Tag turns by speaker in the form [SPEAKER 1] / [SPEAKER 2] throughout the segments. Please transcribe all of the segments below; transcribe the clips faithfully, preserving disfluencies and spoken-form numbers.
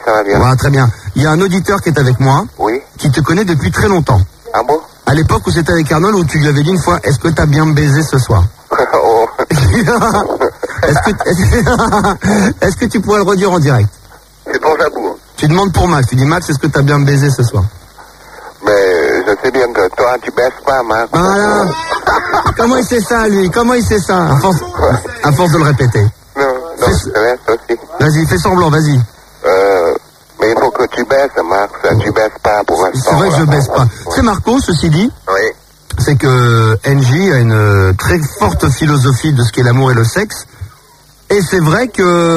[SPEAKER 1] ça va bien.
[SPEAKER 2] Voilà, très bien. Il y a un auditeur qui est avec moi.
[SPEAKER 1] Oui.
[SPEAKER 2] Qui te connaît depuis très longtemps.
[SPEAKER 1] Ah bon?
[SPEAKER 2] À l'époque où c'était avec Arnold, où tu lui avais dit une fois, est-ce que t'as bien baisé ce soir?
[SPEAKER 1] Oh.
[SPEAKER 2] Est-ce que, est-ce, est-ce que tu pourrais le redire en direct?
[SPEAKER 1] C'est pour Jabou.
[SPEAKER 2] Tu demandes pour Max, tu dis Max, est-ce que t'as bien baisé ce soir?
[SPEAKER 1] Mais je sais bien que toi, tu baisses pas, Max.
[SPEAKER 2] Voilà. Comment il sait ça, lui? Comment il sait ça? À force, à force de le répéter.
[SPEAKER 1] Non, non, je te laisse aussi.
[SPEAKER 2] Vas-y, fais semblant, vas-y.
[SPEAKER 1] Euh, mais il faut que tu baisses, Max. Tu baisses pas pour l'instant.
[SPEAKER 2] C'est vrai que je baisse pas.
[SPEAKER 1] Ouais.
[SPEAKER 2] C'est Marco, ceci dit.
[SPEAKER 1] Oui.
[SPEAKER 2] C'est que N J a une très forte philosophie de ce qu'est l'amour et le sexe. Et c'est vrai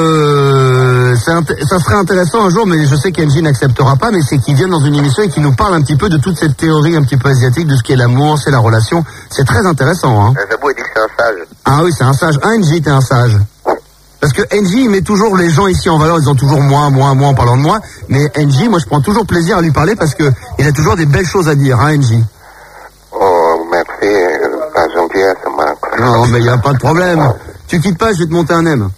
[SPEAKER 2] que c'est int- ça serait intéressant un jour, mais je sais qu'N J n'acceptera pas, mais c'est qu'il vienne dans une émission et qu'il nous parle un petit peu de toute cette théorie un petit peu asiatique de ce qu'est l'amour, c'est la relation. C'est très intéressant, hein.
[SPEAKER 1] Jabou a dit que c'est un sage.
[SPEAKER 2] Ah oui, c'est un sage. Ah, N J, t'es un sage. Parce que N J, il met toujours les gens ici en valeur, ils ont toujours moi, moi, moi en parlant de moi. Mais N J, moi, je prends toujours plaisir à lui parler parce que il a toujours des belles choses à dire, hein, N J.
[SPEAKER 1] Oh, merci. Ta gentillesse, Max.
[SPEAKER 2] Non, mais il n'y a pas de problème. Tu quittes pas, je vais te monter un M.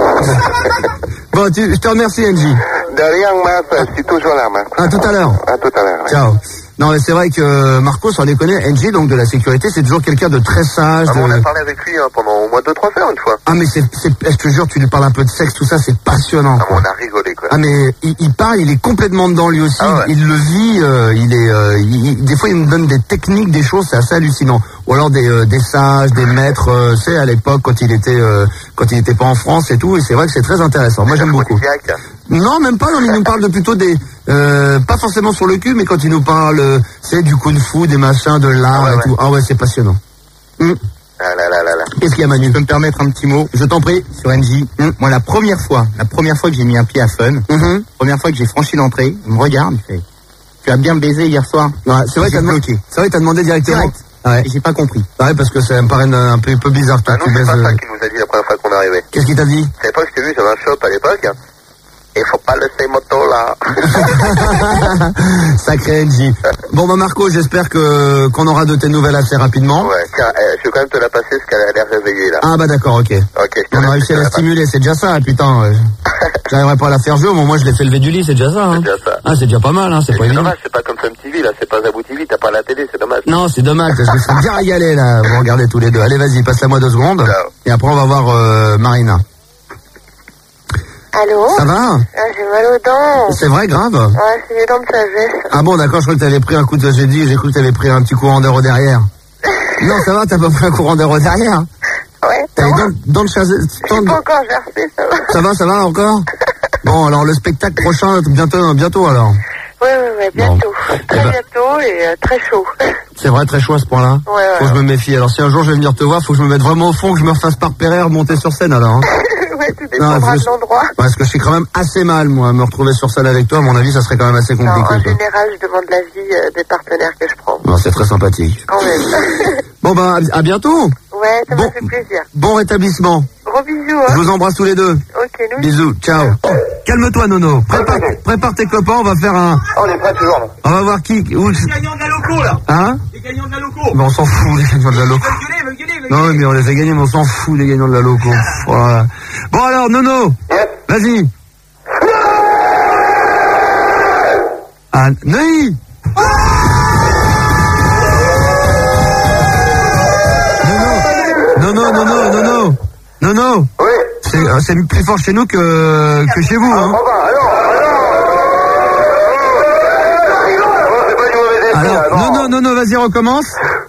[SPEAKER 2] Bon, tu, je te remercie, N J.
[SPEAKER 1] De rien, Max. Je suis toujours là, Max.
[SPEAKER 2] À tout à l'heure.
[SPEAKER 1] À tout à l'heure.
[SPEAKER 2] Ciao. Non, mais c'est vrai que Marcos, on les connaît. N J, donc de la sécurité, c'est toujours quelqu'un de très sage.
[SPEAKER 1] Ah,
[SPEAKER 2] de...
[SPEAKER 1] on a parlé avec lui hein, pendant au moins deux trois heures une fois.
[SPEAKER 2] Ah, mais c'est, c'est, je te jure, tu lui parles un peu de sexe, tout ça, c'est passionnant.
[SPEAKER 1] Ah, on a rigolé, quoi.
[SPEAKER 2] Ah, mais il, il parle, il est complètement dedans lui aussi.
[SPEAKER 1] Ah ouais.
[SPEAKER 2] Il le vit. Euh, il est. Euh, il, il- des fois, il me donne des techniques, des choses, c'est assez hallucinant. Ou alors des, euh, des sages, des maîtres. Euh, c'est à l'époque quand il était, euh, quand il était pas en France et tout. Et c'est vrai que c'est très intéressant. Moi, j'aime beaucoup.
[SPEAKER 1] Direct.
[SPEAKER 2] Non, même pas. Non, il nous parle de plutôt des, euh, pas forcément sur le cul, mais quand il nous parle, euh, c'est du kung-fu, des machins, de l'art
[SPEAKER 1] Ah ouais,
[SPEAKER 2] et
[SPEAKER 1] ouais.
[SPEAKER 2] tout. Ah ouais, c'est passionnant. Hum.
[SPEAKER 1] Ah là là là là.
[SPEAKER 2] Qu'est-ce qu'il y a, Manu?
[SPEAKER 3] Je peux me permettre un petit mot
[SPEAKER 2] Je t'en prie.
[SPEAKER 3] sur N J.
[SPEAKER 2] Hum.
[SPEAKER 3] Moi, la première fois, la première fois que j'ai mis un pied à Fun,
[SPEAKER 2] Mhm.
[SPEAKER 3] première fois que j'ai franchi l'entrée, il me regarde, il fait, tu as bien baisé hier soir.
[SPEAKER 2] Ouais, c'est vrai que
[SPEAKER 3] J'ai
[SPEAKER 2] t'as demandé.
[SPEAKER 3] bloqué.
[SPEAKER 2] C'est vrai que t'as demandé directement.
[SPEAKER 3] Direct.
[SPEAKER 2] Ouais.
[SPEAKER 3] Et j'ai pas compris.
[SPEAKER 2] Ouais, parce que ça me paraît un peu, un peu bizarre. Toi,
[SPEAKER 1] Ah
[SPEAKER 2] tu
[SPEAKER 1] non, c'est
[SPEAKER 2] baises,
[SPEAKER 1] pas
[SPEAKER 2] euh,
[SPEAKER 1] ça qu'il nous a dit la première fois qu'on est arrivé.
[SPEAKER 2] Qu'est-ce qu'il t'a dit?
[SPEAKER 1] À l'époque, je t'ai vu sur un shop à l'époque. Il faut pas laisser moto là.
[SPEAKER 2] Sacré N J. Bon, bah Marco, j'espère que qu'on aura de tes nouvelles assez rapidement.
[SPEAKER 1] Ouais, tiens, eh, je vais quand même te la passer parce qu'elle a l'air réveillée là.
[SPEAKER 2] Ah bah d'accord, ok.
[SPEAKER 1] Ok, je te
[SPEAKER 2] On
[SPEAKER 1] laisse,
[SPEAKER 2] a réussi
[SPEAKER 1] je
[SPEAKER 2] à
[SPEAKER 1] te
[SPEAKER 2] la
[SPEAKER 1] la passe.
[SPEAKER 2] stimuler, c'est déjà ça, putain. ouais. J'arriverai pas à la faire jouer, mais moi je l'ai fait lever du lit, c'est déjà ça. Hein.
[SPEAKER 1] C'est déjà ça.
[SPEAKER 2] Ah, c'est déjà pas mal, hein, c'est pas
[SPEAKER 1] C'est
[SPEAKER 2] évident.
[SPEAKER 1] dommage, c'est pas comme Femme T V là, c'est pas Zabou T V, t'as pas la télé, c'est dommage.
[SPEAKER 2] Non, c'est dommage, je me suis bien régalé là, vous regardez tous les deux. Allez, vas-y, passe-la moi deux secondes.
[SPEAKER 1] Ciao.
[SPEAKER 2] Et après on va voir euh, Marina.
[SPEAKER 4] Allô?
[SPEAKER 2] Ça va?
[SPEAKER 4] Ah, j'ai mal aux dents.
[SPEAKER 2] C'est vrai, grave?
[SPEAKER 4] Ouais, c'est les dents de sagesse.
[SPEAKER 2] Ah bon, d'accord, je crois que t'avais pris un coup de... J'ai dit, j'ai cru que t'avais pris un petit courant d'air au derrière. Non, ça va, t'as pas pris un courant d'air au derrière?
[SPEAKER 4] Ouais,
[SPEAKER 2] T'as les
[SPEAKER 4] ça va?
[SPEAKER 2] dents, dents de chasse...
[SPEAKER 4] Je suis pas encore gercée, ça va.
[SPEAKER 2] Ça va, ça va encore? Bon, alors le spectacle prochain, bientôt, bientôt alors.
[SPEAKER 4] Ouais, ouais, ouais, bientôt. Très
[SPEAKER 2] Eh ben-
[SPEAKER 4] bientôt et euh, très chaud.
[SPEAKER 2] C'est vrai, très chaud à ce point-là.
[SPEAKER 4] Ouais, ouais.
[SPEAKER 2] Faut que je me méfie. Alors si un jour je vais venir te voir, faut que je me mette vraiment au fond, que je me refasse par Perret monter sur scène alors. Hein.
[SPEAKER 4] Ouais, tout
[SPEAKER 2] Non,
[SPEAKER 4] dépendra
[SPEAKER 2] faut-
[SPEAKER 4] de l'endroit.
[SPEAKER 2] Parce que je suis quand même assez mal, moi, à me retrouver sur scène avec toi. À mon avis, ça serait quand même assez
[SPEAKER 4] Non,
[SPEAKER 2] compliqué.
[SPEAKER 4] en
[SPEAKER 2] quoi.
[SPEAKER 4] général, je demande l'avis euh, des partenaires que je prends.
[SPEAKER 2] Non, c'est très sympathique.
[SPEAKER 4] Quand même.
[SPEAKER 2] Bon, ben, à à bientôt.
[SPEAKER 4] Ouais, ça
[SPEAKER 2] Bon.
[SPEAKER 4] m'a fait plaisir.
[SPEAKER 2] Bon rétablissement.
[SPEAKER 4] Gros bisous,
[SPEAKER 2] Je
[SPEAKER 4] hein.
[SPEAKER 2] vous embrasse tous les deux.
[SPEAKER 4] Ok, nous.
[SPEAKER 2] Bisous. Ciao. Calme-toi, Nono. Prépare, prépare tes copains. On va faire un.
[SPEAKER 1] On est prêts toujours là.
[SPEAKER 2] On va voir qui. Où...
[SPEAKER 5] Les gagnants de la loco là.
[SPEAKER 2] Hein?
[SPEAKER 5] Les gagnants de la loco.
[SPEAKER 2] Mais on s'en fout, les gagnants de la loco.
[SPEAKER 5] Veulent gueuler, veulent gueuler, veulent
[SPEAKER 2] Non,
[SPEAKER 5] gueuler.
[SPEAKER 2] mais on les a gagnés, mais on s'en fout, les gagnants de la loco. Voilà. Bon, alors, Nono.
[SPEAKER 1] Yes.
[SPEAKER 2] Vas-y. Ah, Neuilly. Non, non, non, non, non, non, non, non.
[SPEAKER 1] Oui.
[SPEAKER 2] C'est, euh, c'est plus fort chez nous que, que chez vous, hein.
[SPEAKER 1] Enfin, alors, alors. C'est pas du mauvais esprit,
[SPEAKER 2] Alors,
[SPEAKER 1] là,
[SPEAKER 2] non, non, non, non, vas-y, recommence.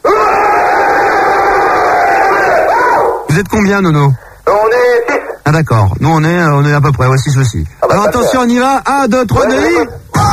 [SPEAKER 2] Vous êtes combien, Nono?
[SPEAKER 1] On est six.
[SPEAKER 2] Ah, d'accord. Nous, on est, on est à peu près, voici ceci.
[SPEAKER 1] Ah bah,
[SPEAKER 2] Alors,
[SPEAKER 1] ça
[SPEAKER 2] attention, on y va. Un, deux, trois,
[SPEAKER 1] Ouais,
[SPEAKER 2] Neuilly.
[SPEAKER 1] ouais.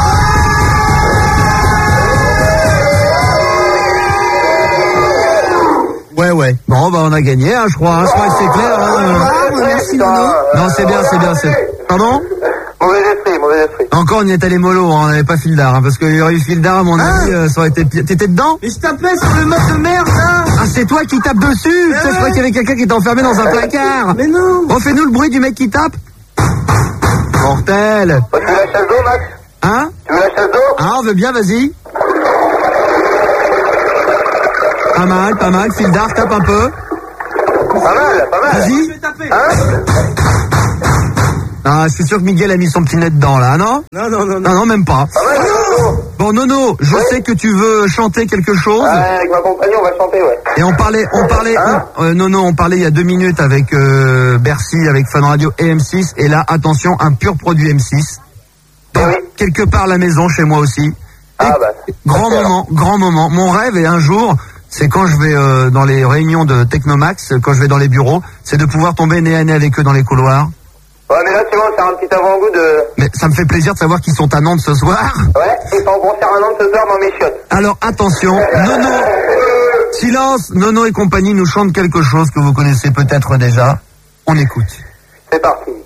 [SPEAKER 2] Ouais, ouais. Bon, bah, on a gagné, hein, je crois. Hein, je crois que c'est clair. Hein.
[SPEAKER 4] Merci, Nono.
[SPEAKER 2] Non, c'est bien, c'est bien. C'est... Pardon?
[SPEAKER 1] Mauvais esprit, mauvais esprit.
[SPEAKER 2] Encore, on y est allé mollo, hein, on n'avait pas fil d'art, hein, parce qu'il y aurait eu fil d'art, à mon avis, euh, ça aurait été pire. T'étais dedans?
[SPEAKER 5] Mais je tapais sur le mode de merde là.
[SPEAKER 2] Ah, c'est toi qui tapes dessus! Tu sais, je crois qu'il y avait quelqu'un qui était enfermé dans un placard.
[SPEAKER 5] Mais non.
[SPEAKER 2] Refais-nous le bruit du mec qui tape. Mortel.
[SPEAKER 1] Oh, tu veux la chasse d'eau, Max?
[SPEAKER 2] Hein?
[SPEAKER 1] Tu veux la chasse d'eau?
[SPEAKER 2] Ah, on veut bien, vas-y. Pas mal, pas mal, fil d'art, tape un peu.
[SPEAKER 1] Pas mal, pas mal.
[SPEAKER 2] Vas-y.
[SPEAKER 5] Je vais taper.
[SPEAKER 1] Hein?
[SPEAKER 2] Ah, je suis sûr que Miguel a mis son petit nez dedans, là, non?
[SPEAKER 3] Non, non, non,
[SPEAKER 2] Non, non, même pas.
[SPEAKER 1] Ah ouais, Nono.
[SPEAKER 2] Bon, Nono, je
[SPEAKER 1] Oui.
[SPEAKER 2] sais que tu veux chanter quelque chose.
[SPEAKER 1] Ouais, avec ma compagnie, on va chanter, ouais.
[SPEAKER 2] Et on parlait, on parlait,
[SPEAKER 1] Hein
[SPEAKER 2] euh, Nono, on parlait il y a deux minutes avec euh, Bercy, avec Fun Radio et M six. Et là, attention, un pur produit M six. Donc,
[SPEAKER 1] Eh oui.
[SPEAKER 2] quelque part à la maison, chez moi aussi.
[SPEAKER 1] Ah
[SPEAKER 2] Et
[SPEAKER 1] bah,
[SPEAKER 2] grand
[SPEAKER 1] super.
[SPEAKER 2] moment, grand moment. Mon rêve, et un jour, c'est quand je vais euh, dans les réunions de Technomax, quand je vais dans les bureaux, c'est de pouvoir tomber nez à nez avec eux dans les couloirs.
[SPEAKER 1] Ouais, mais là, tu vois, c'est un petit avant-goût de...
[SPEAKER 2] Mais ça me fait plaisir de savoir qu'ils sont à Nantes ce soir.
[SPEAKER 1] Ouais, ils sont en concert à Nantes ce soir dans mes chiottes.
[SPEAKER 2] Alors attention, Nono, silence, Nono et compagnie nous chantent quelque chose que vous connaissez peut-être déjà. On écoute.
[SPEAKER 1] C'est parti.